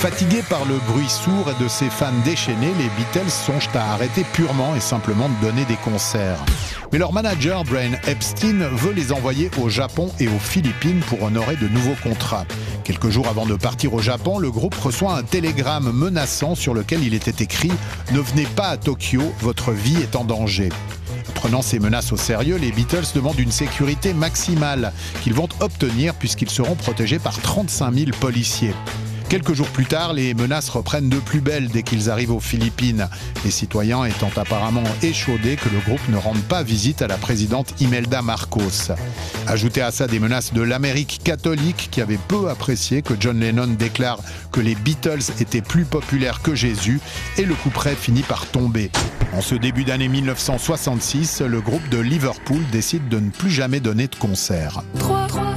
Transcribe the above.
Fatigués par le bruit sourd et de ses fans déchaînés, les Beatles songent à arrêter purement et simplement de donner des concerts. Mais leur manager, Brian Epstein, veut les envoyer au Japon et aux Philippines pour honorer de nouveaux contrats. Quelques jours avant de partir au Japon, le groupe reçoit un télégramme menaçant sur lequel il était écrit « Ne venez pas à Tokyo, votre vie est en danger ». Prenant ces menaces au sérieux, les Beatles demandent une sécurité maximale qu'ils vont obtenir puisqu'ils seront protégés par 35 000 policiers. Quelques jours plus tard, les menaces reprennent de plus belle dès qu'ils arrivent aux Philippines, les citoyens étant apparemment échaudés que le groupe ne rende pas visite à la présidente Imelda Marcos. Ajoutez à ça des menaces de l'Amérique catholique qui avait peu apprécié que John Lennon déclare que les Beatles étaient plus populaires que Jésus et le couperet finit par tomber. En ce début d'année 1966, le groupe de Liverpool décide de ne plus jamais donner de concert. 3.